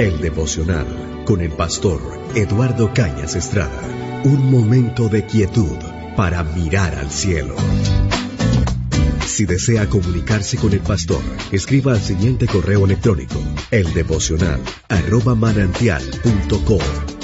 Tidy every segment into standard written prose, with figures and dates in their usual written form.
El devocional con el pastor Eduardo Cañas Estrada. Un momento de quietud para mirar al cielo. Si desea comunicarse con el pastor, escriba al siguiente correo electrónico: eldevocional@manantial.com.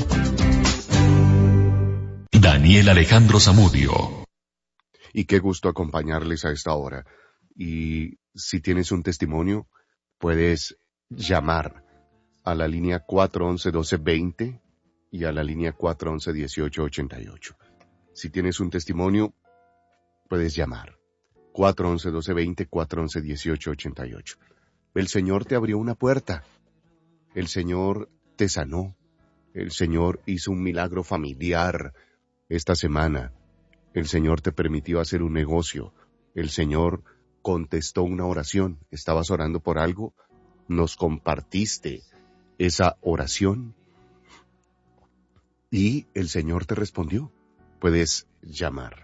Daniel Alejandro Zamudio. Y qué gusto acompañarles a esta hora. Y si tienes un testimonio, puedes llamar a la línea 411-1220 y a la línea 411-1888. Si tienes un testimonio, puedes llamar 411-1220, 411-1888. El Señor te abrió una puerta. El Señor te sanó. El Señor hizo un milagro familiar esta semana. El Señor te permitió hacer un negocio. El Señor contestó una oración. Estabas orando por algo, nos compartiste esa oración y el Señor te respondió. Puedes llamar.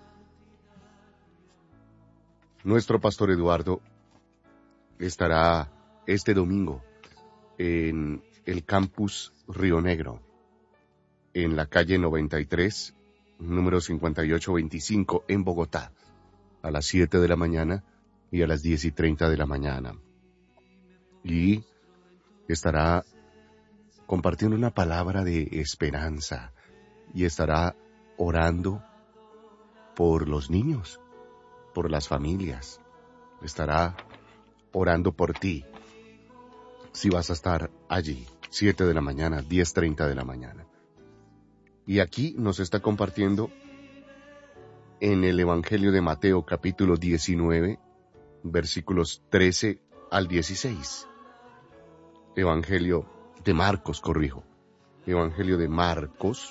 Nuestro pastor Eduardo estará este domingo en el campus Río Negro, en la calle 93, número 5825, en Bogotá, a las 7 de la mañana y a las 10:30 de la mañana. Y estará compartiendo una palabra de esperanza y estará orando por los niños, por las familias. Estará orando por ti. Si vas a estar allí, 7 de la mañana, 10:30 de la mañana. Y aquí nos está compartiendo en el Evangelio de Mateo, capítulo 19, versículos 13 al 16. Evangelio de Marcos, Evangelio de Marcos,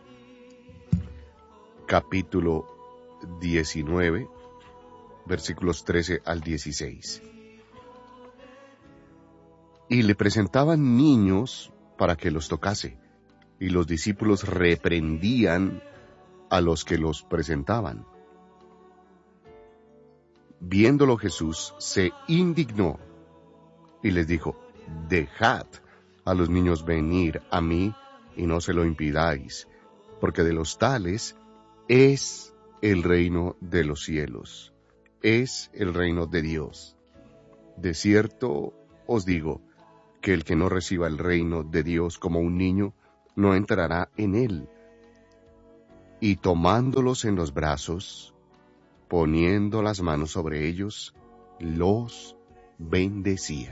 capítulo 19, versículos 13 al 16. Y le presentaban niños para que los tocase, y los discípulos reprendían a los que los presentaban. Viéndolo Jesús se indignó y les dijo: dejad a los niños venir a mí y no se lo impidáis, porque de los tales es el reino de los cielos, es el reino de Dios. De cierto os digo que el que no reciba el reino de Dios como un niño, no entrará en él. Y tomándolos en los brazos, poniendo las manos sobre ellos, los bendecía.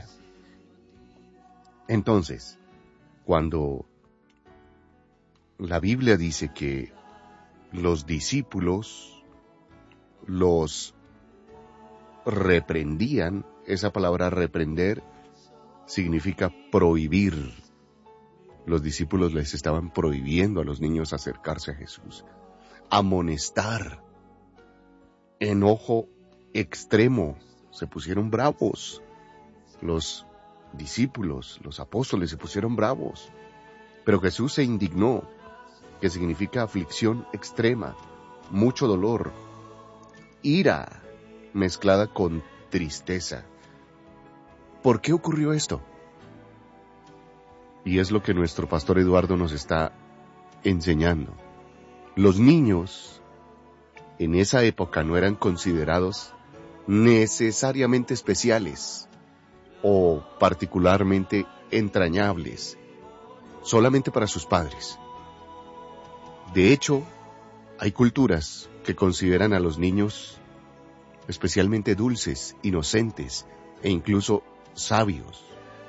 Entonces, cuando la Biblia dice que los discípulos los reprendían, esa palabra reprender significa prohibir. Los discípulos les estaban prohibiendo a los niños acercarse a Jesús. Amonestar. Enojo extremo. Se pusieron bravos. Los discípulos, los apóstoles se pusieron bravos. Pero Jesús se indignó, que significa aflicción extrema, mucho dolor, ira mezclada con tristeza. ¿Por qué ocurrió esto? Y es lo que nuestro pastor Eduardo nos está enseñando. Los niños en esa época no eran considerados necesariamente especiales o particularmente entrañables, solamente para sus padres. De hecho, hay culturas que consideran a los niños especialmente dulces, inocentes e incluso sabios.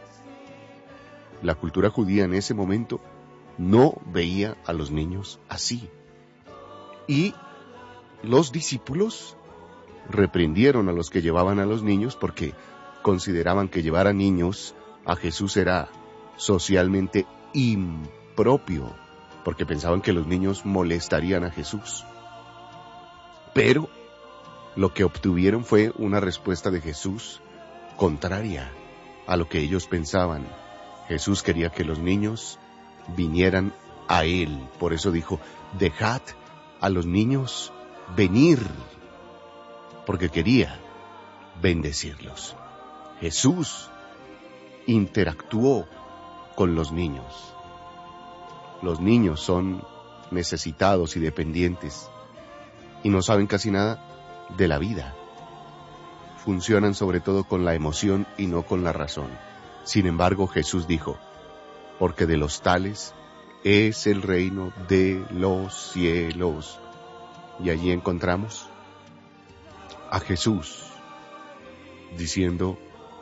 La cultura judía en ese momento no veía a los niños así. Y los discípulos reprendieron a los que llevaban a los niños porque consideraban que llevar a niños a Jesús era socialmente impropio, porque pensaban que los niños molestarían a Jesús. Pero lo que obtuvieron fue una respuesta de Jesús contraria a lo que ellos pensaban. Jesús quería que los niños vinieran a Él. Por eso dijo: dejad a los niños venir, porque quería bendecirlos. Jesús interactuó con los niños. Los niños son necesitados y dependientes y no saben casi nada de la vida. Funcionan sobre todo con la emoción y no con la razón. Sin embargo, Jesús dijo, porque de los tales es el reino de los cielos. Y allí encontramos a Jesús diciendo,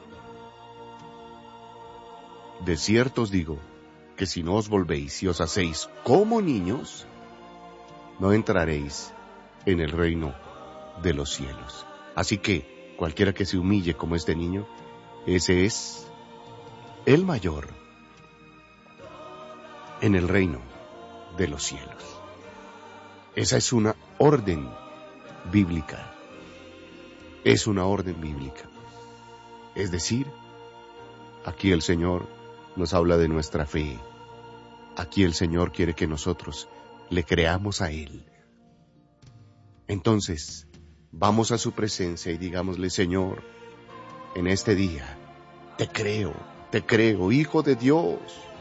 de cierto os digo, que si no os volvéis y os hacéis como niños, no entraréis en el reino de los cielos. Así que cualquiera que se humille como este niño, ese es el mayor en el reino de los cielos. Esa es una orden bíblica. Es una orden bíblica. Es decir, aquí el Señor nos habla de nuestra fe. Aquí el Señor quiere que nosotros le creamos a Él. Entonces, vamos a su presencia y digámosle, Señor, en este día, te creo, Hijo de Dios.